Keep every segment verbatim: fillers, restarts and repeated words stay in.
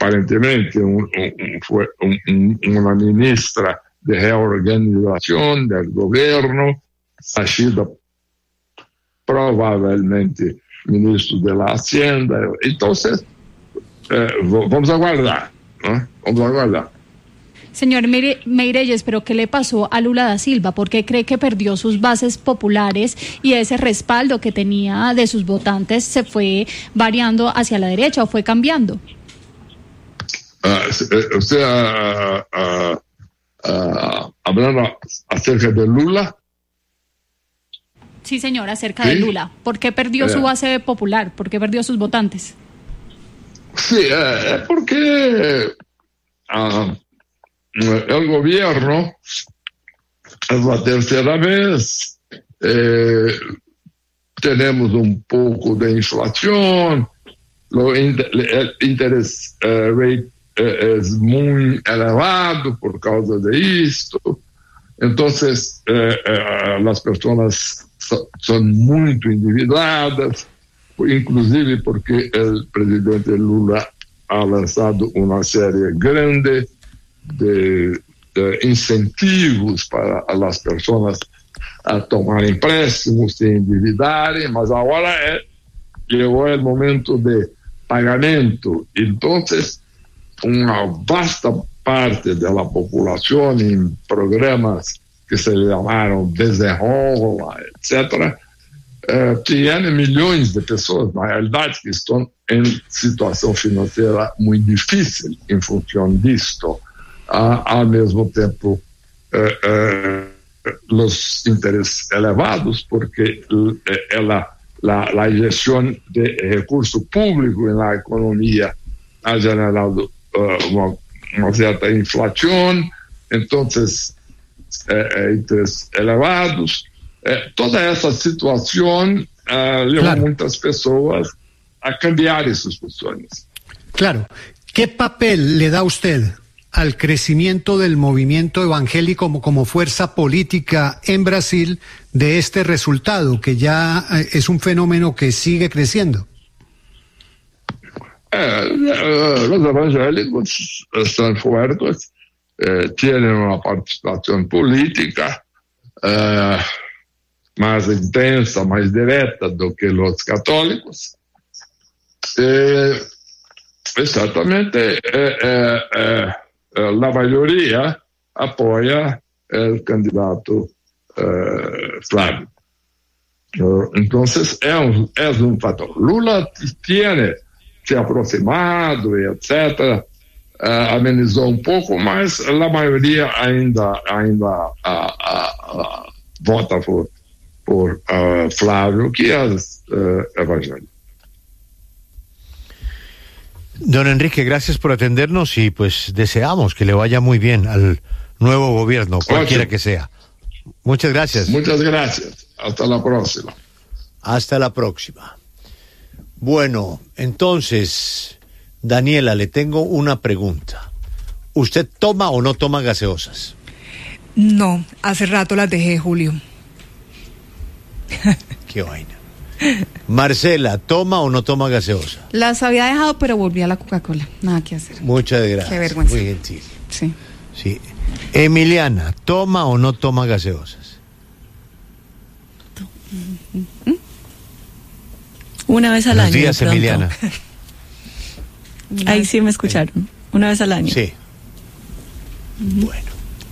aparentemente un, un, fue un, un, una ministra de reorganización del gobierno, ha sido probablemente ministro de la Hacienda. Entonces, eh, vamos a aguardar, ¿no? Vamos a aguardar. Señor Meirelles, ¿pero qué le pasó a Lula da Silva? ¿Por qué cree que perdió sus bases populares y ese respaldo que tenía de sus votantes se fue variando hacia la derecha o fue cambiando? Uh, o sea, uh, uh, uh, hablando acerca de Lula. Sí, señor, acerca ¿Sí? de Lula. ¿Por qué perdió eh. su base popular? ¿Por qué perdió sus votantes? Sí, eh, porque uh, el gobierno es la tercera vez, eh, tenemos un poco de inflación, lo inter, el interés eh, rate eh, es muy elevado por causa de esto. Entonces, eh, eh, las personas so, son muy endividadas, inclusive porque el presidente Lula ha lanzado una serie grande de, de incentivos para las personas a tomar empréstimos, se endividarem, mas agora é, llegó el momento de pagamento. Entonces, una vasta parte de la población en programas que se llamaron Desenrola, etcétera, eh, tiene milhões de pessoas, na realidade, que estão em situação financeira muito difícil em função disto. Ah, ao mesmo tempo, eh, eh, os interesses elevados, porque eh, ela, la, la injeção de recurso público na economia ha generado uh, uma, uma certa inflação, então, eh, eh, interesses elevados. Eh, toda essa situação uh, levou claro. muitas pessoas a cambiar essas posições. Claro. ¿Qué papel le da usted al crecimiento del movimiento evangélico como, como fuerza política en Brasil de este resultado, que ya eh, es un fenómeno que sigue creciendo? Eh, eh, los evangélicos están fuertes, eh, tienen una participación política eh, más intensa, más directa do que los católicos. Eh, exactamente, eh, eh, eh, la mayoría apoya el candidato eh, Flávio. Entonces, es un, es un factor. Lula tiene se aproximado, etcétera, uh, amenizou um pouco, mas a maioria ainda, ainda uh, uh, uh, vota por, por uh, Flávio, que é uh, evangélico. Don Enrique, gracias por atendernos y pues deseamos que le vaya muy bien al nuevo gobierno, cualquiera que sea. Muchas gracias. Muchas gracias. Hasta la próxima. Hasta la próxima. Bueno, entonces, Daniela, le tengo una pregunta. ¿Usted toma o no toma gaseosas? No, hace rato las dejé, Julio. Qué vaina. Marcela, ¿toma o no toma gaseosa? Las había dejado, pero volví a la Coca-Cola. Nada que hacer. Muchas gracias. Qué vergüenza. Muy gentil. Sí. Sí. Emiliana, ¿toma o no toma gaseosas? ¿Mm? Una vez al Buenos año. días, Emiliana. Ahí sí me escucharon. Una vez al año. Sí. Uh-huh. Bueno.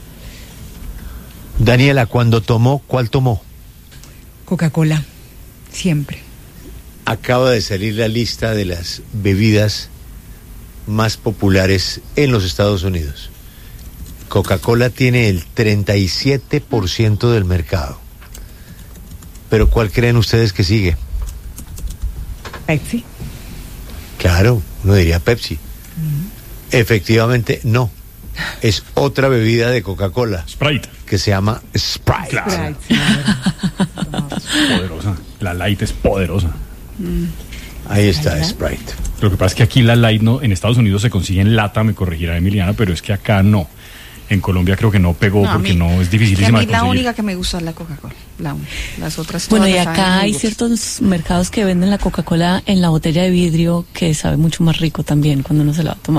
Daniela, cuando tomó, ¿cuál tomó? Coca-Cola. Siempre. Acaba de salir la lista de las bebidas más populares en los Estados Unidos. Coca-Cola tiene el treinta y siete por ciento del mercado. Pero ¿cuál creen ustedes que sigue? Pepsi. Claro, uno diría Pepsi. Uh-huh. Efectivamente, no. Es otra bebida de Coca-Cola. Sprite. Que se llama Sprite. Claro. Sprite, sí, es poderosa. La Light es poderosa. Mm. Ahí está, Sprite. Lo que pasa es que aquí la Light no, en Estados Unidos se consigue en lata, me corregirá Emiliana, pero es que acá no. En Colombia creo que no pegó no, porque mí, no es dificilísima de conseguir. A mí la única que me gusta es la Coca-Cola. La única. Las otras bueno, y acá hay ciertos mercados que venden la Coca-Cola en la botella de vidrio que sabe mucho más rico también cuando uno se la va a tomar.